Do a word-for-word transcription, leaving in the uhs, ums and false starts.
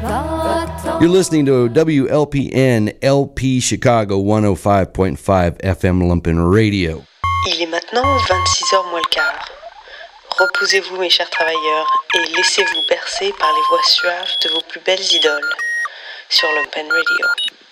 You're listening to W L P N L P Chicago one oh five point five F M Lumpen Radio. Il est maintenant vingt-six heures moins le quart. Reposez-vous mes chers travailleurs et laissez-vous bercer par les voix suaves de vos plus belles idoles sur Lumpen Radio.